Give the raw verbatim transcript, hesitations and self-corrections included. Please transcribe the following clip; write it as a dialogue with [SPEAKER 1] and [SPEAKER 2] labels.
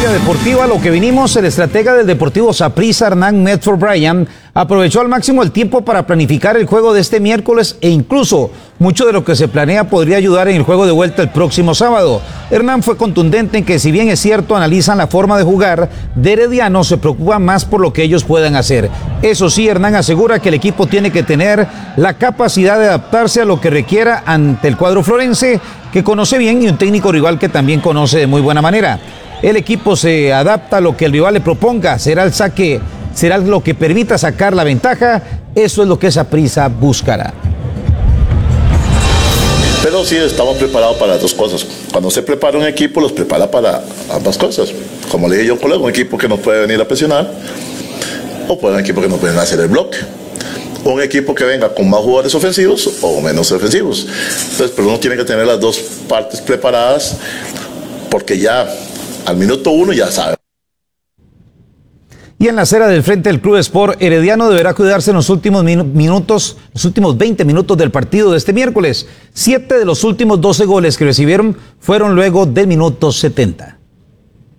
[SPEAKER 1] previa deportiva, lo que vinimos, el estratega del Deportivo Saprissa, Hernán Medford Bryan, aprovechó al máximo el tiempo para planificar el juego de este miércoles e incluso mucho de lo que se planea podría ayudar en el juego de vuelta el próximo sábado. Hernán fue contundente en que, si bien es cierto, analizan la forma de jugar de Herediano, se preocupan más por lo que ellos puedan hacer. Eso sí, Hernán asegura que el equipo tiene que tener la capacidad de adaptarse a lo que requiera ante el cuadro florense, que conoce bien, y un técnico rival que también conoce de muy buena manera. El equipo se adapta a lo que el rival le proponga, será el saque, será lo que permita sacar la ventaja, eso es lo que Saprissa buscará.
[SPEAKER 2] Pero sí estamos preparados para las dos cosas. Cuando se prepara un equipo, los prepara para ambas cosas. Como le dije yo a un colega, un equipo que nos puede venir a presionar, o puede un equipo que nos puede hacer el bloque. Un equipo que venga con más jugadores ofensivos o menos ofensivos. Entonces, pero uno tiene que tener las dos partes preparadas, porque ya al minuto uno ya sabe.
[SPEAKER 1] Y en la acera del frente del Club Sport, Herediano deberá cuidarse en los últimos minutos, los últimos veinte minutos del partido de este miércoles. Siete de los últimos doce goles que recibieron fueron luego del minuto setenta.